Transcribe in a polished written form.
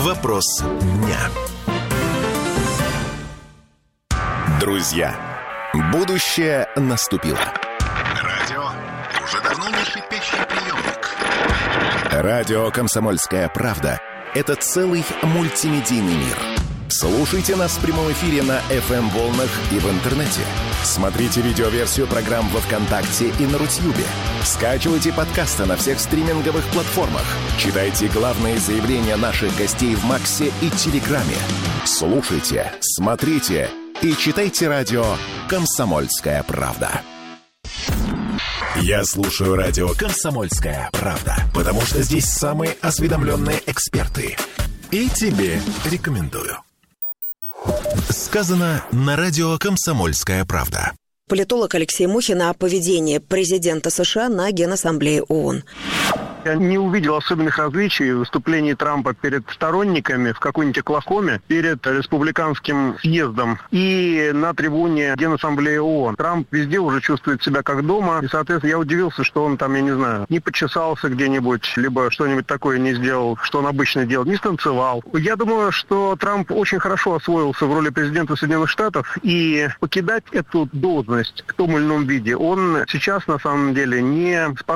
Вопрос дня. Друзья, будущее наступило. Радио уже давно не шипящий приемник. Радио «Комсомольская правда» — это целый мультимедийный мир. Слушайте нас в прямом эфире на FM-волнах и в интернете. Смотрите видеоверсию программ во ВКонтакте и на Рутьюбе. Скачивайте подкасты на всех стриминговых платформах. Читайте главные заявления наших гостей в Максе и Телеграме. Слушайте, смотрите и читайте радио «Комсомольская правда». Я слушаю радио «Комсомольская правда», потому что здесь самые осведомленные эксперты. И тебе рекомендую. Сказано на радио «Комсомольская правда». Политолог Алексей Мухин о поведении президента США на Генассамблее ООН. Я не увидел особенных различий в выступлении Трампа перед сторонниками в какой-нибудь Оклахоме, перед республиканским съездом и на трибуне Генассамблеи ООН. Трамп везде уже чувствует себя как дома, и, соответственно, я удивился, что он там, я не знаю, не почесался где-нибудь, либо что-нибудь такое не сделал, что он обычно делает, не станцевал. Я думаю, что Трамп очень хорошо освоился в роли президента Соединенных Штатов, и покидать эту должность в том или ином виде он сейчас, на самом деле, не способен.